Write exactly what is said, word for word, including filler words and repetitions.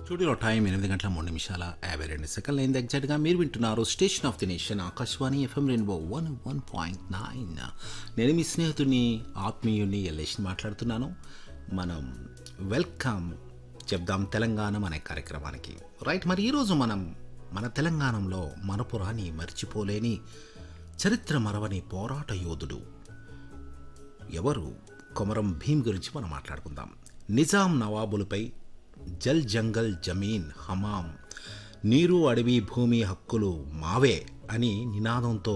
స్టూడియోలో టైం ఎనిమిది గంటల మూడు నిమిషాల యాభై రెండు సెకండ్లు అయింది ఎగ్జాక్ట్గా. మీరు వింటున్నారు station of the nation Akashvani FM rainbow one one point nine. నేను మీ స్నేహితుడిని ఆత్మీయుడిని ఎల్లేష్ మాట్లాడుతున్నాను. మనం వెల్కమ్ చెప్దాం తెలంగాణ అనే కార్యక్రమానికి. రైట్, మరి ఈరోజు మనం మన తెలంగాణలో మనపురాని మర్చిపోలేని చరిత్ర మరవని పోరాట యోధుడు ఎవరు, కొమరం భీం గురించి మనం మాట్లాడుకుందాం. నిజాం నవాబులపై జల్ జంగల్ జమీన్ హమాం, నీరు అడవి భూమి హక్కులు మావే అని నినాదంతో